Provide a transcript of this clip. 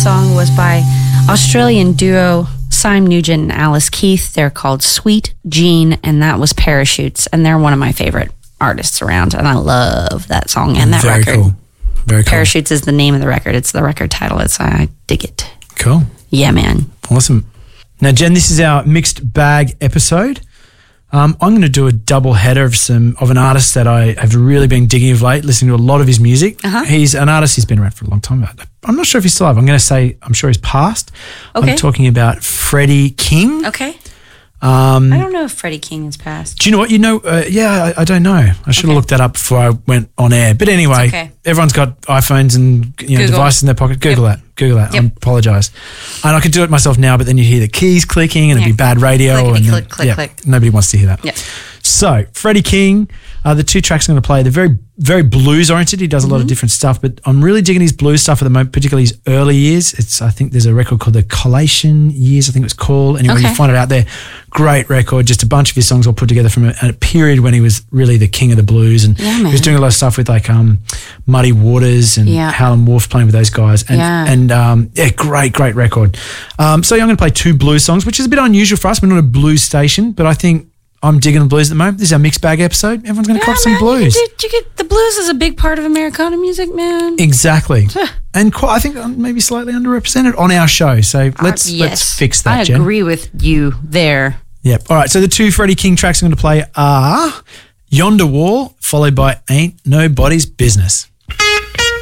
song was by Australian duo Simon Nugent and Alice Keith. They're called Sweet Jean, and that was Parachutes, and they're one of my favorite artists around, and I love that song and that Very record. cool. Very cool. Parachutes is the name of the record. It's the record title. I dig it. Cool. Yeah, man. Awesome. Now, Jen, this is our mixed bag episode. I'm going to do a double header of an artist that I have really been digging of late, listening to a lot of his music. He's an artist who's been around for a long time. I'm not sure if he's still alive. I'm going to say I'm sure he's passed. Okay. I'm talking about Freddie King. Okay. I don't know if Freddie King has passed. Do you know what? I don't know. I should have looked that up before I went on air. But anyway, everyone's got iPhones and devices in their pocket. Google that. Yep. I apologise. And I could do it myself now, but then you hear the keys clicking and it'd be bad radio. Click. Nobody wants to hear that. Yep. So, Freddie King, the two tracks I'm going to play, they're very, very blues oriented. He does a lot of different stuff, but I'm really digging his blues stuff at the moment, particularly his early years. I think there's a record called The Collation Years, I think it was called. Anyway, you find it out there. Great record, just a bunch of his songs all put together from a period when he was really the king of the blues. And he was doing a lot of stuff with like Muddy Waters and Howlin' Wolf, playing with those guys. And great record. So I'm going to play two blues songs, which is a bit unusual for us. We're not a blues station, but I think I'm digging the blues at the moment. This is our mixed bag episode. Everyone's going to cop some blues. The blues is a big part of Americana music, man. Exactly. And I think maybe slightly underrepresented on our show. So let's fix that, Jen. I agree with you there. Yep. All right. So the two Freddie King tracks I'm going to play are Yonder Wall, followed by Ain't Nobody's Business.